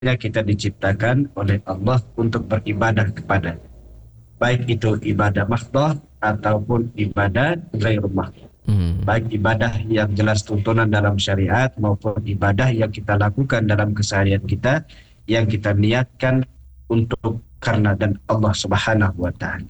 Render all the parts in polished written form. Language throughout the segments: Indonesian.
kita diciptakan oleh Allah untuk beribadah kepada, baik itu ibadah mahdhah ataupun ibadah ghairul mahdhah. Baik ibadah yang jelas tuntunan dalam syariat maupun ibadah yang kita lakukan dalam keseharian kita yang kita niatkan untuk karena dan Allah Subhanahu wa taala.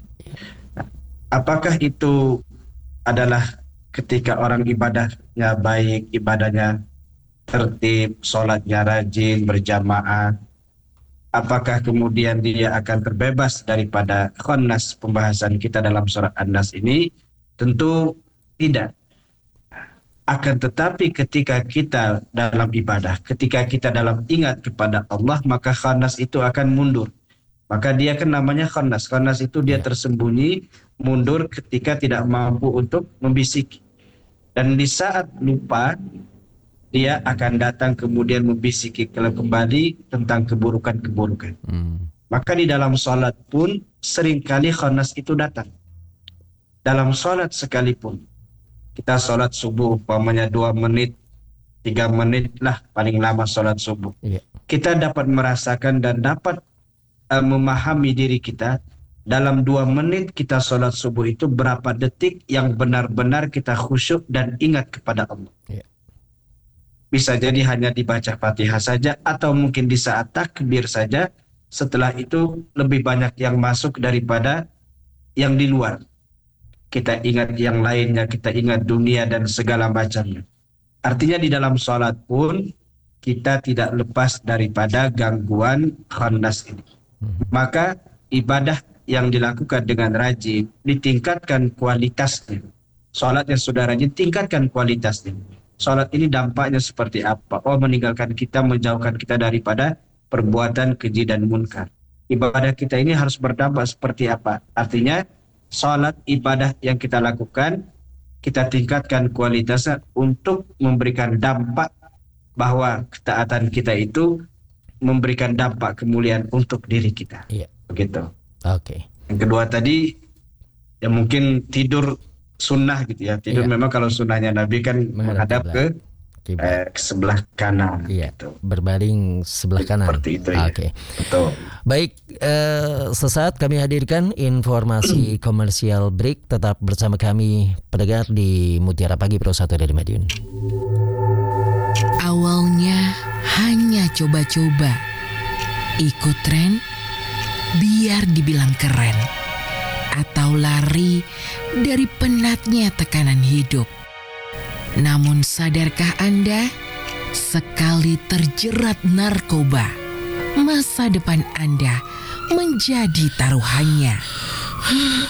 Apakah itu adalah ketika orang ibadahnya baik, ibadahnya tertib, sholatnya rajin, berjamaah, apakah kemudian dia akan terbebas daripada khannas pembahasan kita dalam surat An-Nas ini? Tentu tidak. Akan tetapi ketika kita dalam ibadah, ketika kita dalam ingat kepada Allah, maka khannas itu akan mundur. Maka dia kan namanya khannas. Khannas itu dia tersembunyi, mundur ketika tidak mampu untuk membisiki. Dan di saat lupa, dia akan datang kemudian membisiki kembali tentang keburukan-keburukan. Maka di dalam sholat pun seringkali khannas itu datang. Dalam sholat sekalipun, kita sholat subuh umpamanya 2 menit, 3 menit lah paling lama sholat subuh. Kita dapat merasakan dan dapat memahami diri kita dalam 2 menit kita sholat subuh itu berapa detik yang benar-benar kita khusyuk dan ingat kepada Allah. Bisa jadi hanya dibaca Fatihah saja atau mungkin di saat takbir saja. Setelah itu lebih banyak yang masuk daripada yang di luar. Kita ingat yang lainnya, kita ingat dunia dan segala macamnya. Artinya di dalam sholat pun kita tidak lepas daripada gangguan khannas ini. Maka ibadah yang dilakukan dengan rajin ditingkatkan kualitasnya. Sholat yang sudah rajin tingkatkan kualitasnya. Sholat ini dampaknya seperti apa? Oh, meninggalkan kita, menjauhkan kita daripada perbuatan keji dan munkar. Ibadah kita ini harus berdampak seperti apa? Artinya sholat ibadah yang kita lakukan kita tingkatkan kualitasnya untuk memberikan dampak bahwa ketaatan kita itu memberikan dampak kemuliaan untuk diri kita. Begitu. Yang kedua tadi ya mungkin tidur sunnah gitu ya. Tidur memang kalau sunnahnya Nabi kan menghadap ke sebelah kanan. Gitu. Berbaring sebelah kanan. Seperti itu ya. Betul. Baik, sesaat kami hadirkan informasi komersial break. Tetap bersama kami pendengar di Mutiara Pagi Pro 1 dari Madiun. Awalnya hanya coba-coba, ikut tren biar dibilang keren, atau lari dari penatnya tekanan hidup. Namun sadarkah Anda, sekali terjerat narkoba, masa depan Anda menjadi taruhannya.